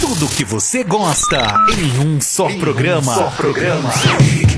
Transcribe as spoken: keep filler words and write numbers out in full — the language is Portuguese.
Tudo que você gosta em um só em programa. Um só programa.